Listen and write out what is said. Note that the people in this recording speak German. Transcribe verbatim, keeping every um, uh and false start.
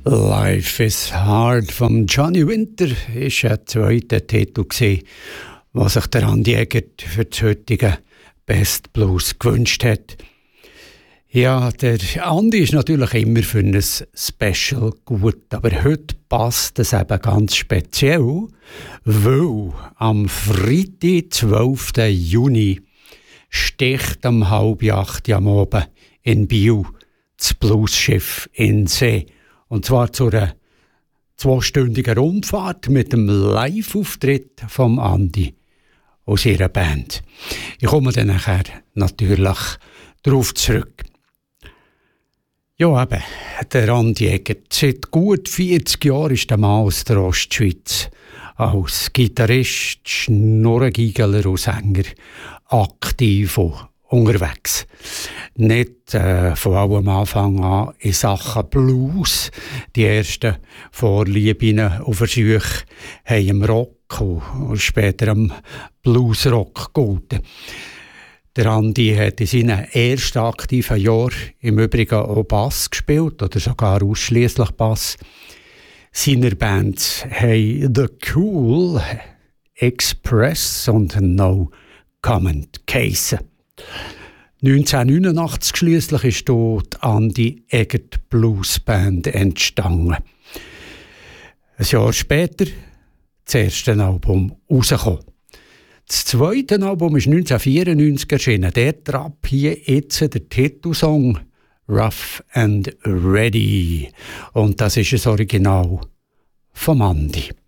Life is Hard von Johnny Winter ist ein zweiter Titel gewesen, was sich der Andi Egert für das heutige Best Blues gewünscht hat. Ja, der Andi ist natürlich immer für ein Special gut, aber heute passt es eben ganz speziell, weil am Freitag, zwölften Juni, sticht um halb acht am Abend in Biel das Bluesschiff in See. Und zwar zu einer zweistündigen Rundfahrt mit dem Live-Auftritt vom Andi aus ihrer Band. Ich komme dann nachher natürlich darauf zurück. Ja, eben, der Andi Egert. Seit gut vierzig Jahren ist der Mann aus der Ostschweiz als Gitarrist, Schnurrengiegler und Sänger aktiv und unterwegs. Nicht äh, von allem Anfang an in Sachen Blues. Die ersten Vorlieben und Versuche haben im Rock und später am Bluesrock gegolten. Der Andi hat in seinen ersten aktiven Jahren im Übrigen auch Bass gespielt, oder sogar ausschliesslich Bass. Seine Bands haben The Cool, Express und No Comment Case. neunzehnhundertneunundachtzig schliesslich ist dort die Andi Egert Blues Band entstanden. Ein Jahr später das erste Album rausgekommen. Das zweite Album ist neunzehnhundertvierundneunzig erschienen. Der traf hier jetzt der Titelsong Rough and Ready. Und das ist das Original vom Andi.